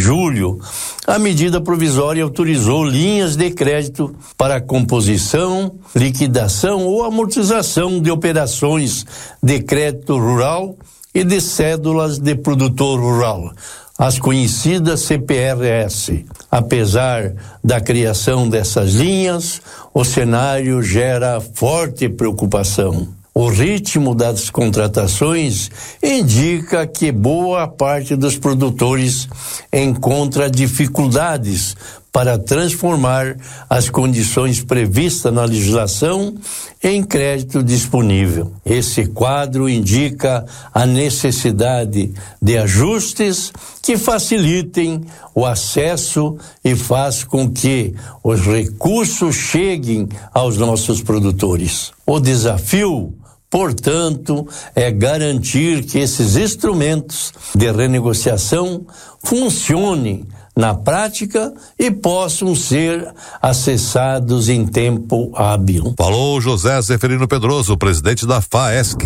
julho, a medida provisória autorizou linhas de crédito para composição, liquidação ou amortização de operações de crédito rural e de cédulas de produtor rural, as conhecidas CPRS. Apesar da criação dessas linhas, o cenário gera forte preocupação. O ritmo das contratações indica que boa parte dos produtores encontra dificuldades para transformar as condições previstas na legislação em crédito disponível. Esse quadro indica a necessidade de ajustes que facilitem o acesso e faz com que os recursos cheguem aos nossos produtores. O desafio, portanto, é garantir que esses instrumentos de renegociação funcionem na prática e possam ser acessados em tempo hábil. Falou José Zeferino Pedroso, presidente da FAESC.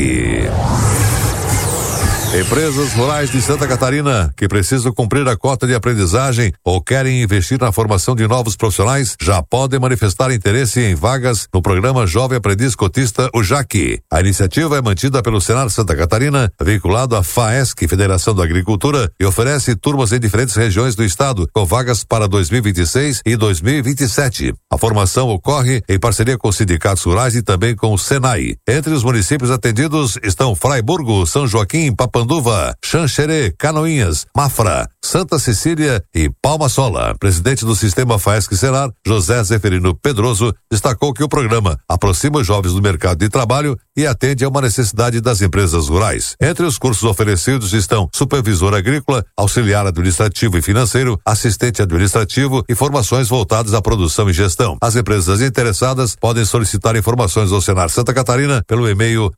Empresas rurais de Santa Catarina que precisam cumprir a cota de aprendizagem ou querem investir na formação de novos profissionais já podem manifestar interesse em vagas no programa Jovem Aprendiz Cotista, o JAC. A iniciativa é mantida pelo Senar Santa Catarina, vinculado à FAESC, Federação da Agricultura, e oferece turmas em diferentes regiões do estado, com vagas para 2026 e 2027. A formação ocorre em parceria com os sindicatos rurais e também com o Senai. Entre os municípios atendidos estão Fraiburgo, São Joaquim, Papanduva, Xanxerê, Canoinhas, Mafra, Santa Cecília e Palma Sola. Presidente do Sistema FAESC Senar, José Zeferino Pedroso, destacou que o programa aproxima os jovens do mercado de trabalho e atende a uma necessidade das empresas rurais. Entre os cursos oferecidos estão supervisor agrícola, auxiliar administrativo e financeiro, assistente administrativo e formações voltadas à produção e gestão. As empresas interessadas podem solicitar informações ao Senar Santa Catarina pelo e-mail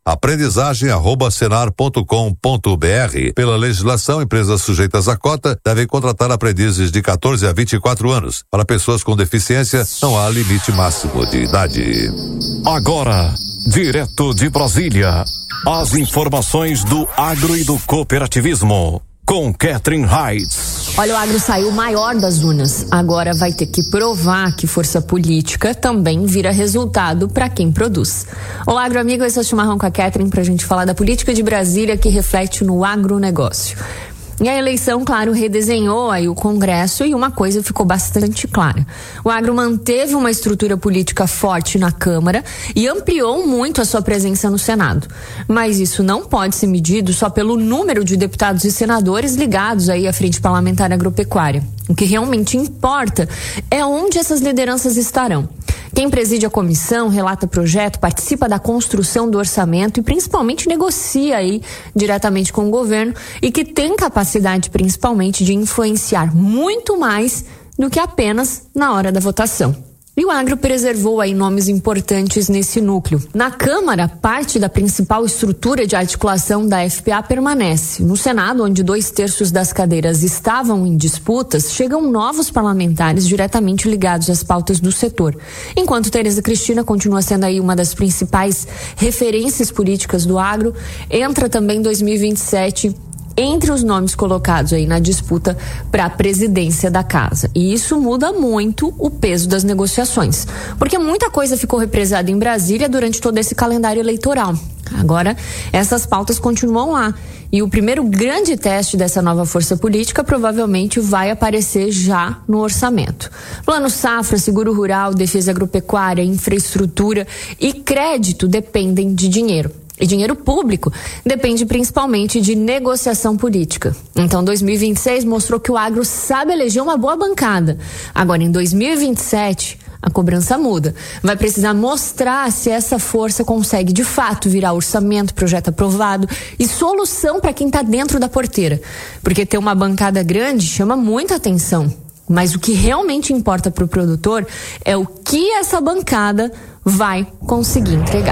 aprendizagem@senar.com.br. Pela legislação, empresas sujeitas à cota devem contratar aprendizes de 14 a 24 anos. Para pessoas com deficiência, não há limite máximo de idade. Agora, direto de Brasília, as informações do agro e do cooperativismo, com Catherine Heitz. Olha, o agro saiu maior das urnas. Agora vai ter que provar que força política também vira resultado para quem produz. Olá, agro amigo, esse é o Chimarrão com a Catherine pra gente falar da política de Brasília que reflete no agronegócio. E a eleição, claro, redesenhou aí o Congresso e uma coisa ficou bastante clara. O agro manteve uma estrutura política forte na Câmara e ampliou muito a sua presença no Senado. Mas isso não pode ser medido só pelo número de deputados e senadores ligados aí à Frente Parlamentar Agropecuária. O que realmente importa é onde essas lideranças estarão. Quem preside a comissão, relata projeto, participa da construção do orçamento e principalmente negocia aí diretamente com o governo e que tem capacidade principalmente de influenciar muito mais do que apenas na hora da votação. E o agro preservou aí nomes importantes nesse núcleo. Na Câmara, parte da principal estrutura de articulação da FPA permanece. No Senado, onde 2/3 das cadeiras estavam em disputas, chegam novos parlamentares diretamente ligados às pautas do setor. Enquanto Tereza Cristina continua sendo aí uma das principais referências políticas do agro, entra também 2027 entre os nomes colocados aí na disputa para a presidência da casa. E isso muda muito o peso das negociações, porque muita coisa ficou represada em Brasília durante todo esse calendário eleitoral. Agora, essas pautas continuam lá. E o primeiro grande teste dessa nova força política provavelmente vai aparecer já no orçamento. Plano Safra, Seguro Rural, Defesa Agropecuária, Infraestrutura e Crédito dependem de dinheiro. E dinheiro público depende principalmente de negociação política. Então, 2026 mostrou que o agro sabe eleger uma boa bancada. Agora, em 2027, a cobrança muda. Vai precisar mostrar se essa força consegue, de fato, virar orçamento, projeto aprovado e solução para quem está dentro da porteira. Porque ter uma bancada grande chama muita atenção. Mas o que realmente importa para o produtor é o que essa bancada vai conseguir entregar.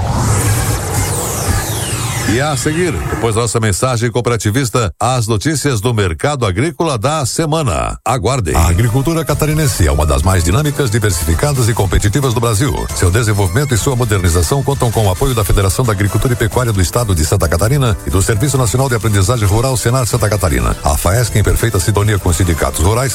E a seguir, depois da nossa mensagem cooperativista, as notícias do mercado agrícola da semana. Aguardem. A agricultura catarinense é uma das mais dinâmicas, diversificadas e competitivas do Brasil. Seu desenvolvimento e sua modernização contam com o apoio da Federação da Agricultura e Pecuária do Estado de Santa Catarina e do Serviço Nacional de Aprendizagem Rural Senar Santa Catarina. A FAESC, em perfeita sintonia com os sindicatos rurais,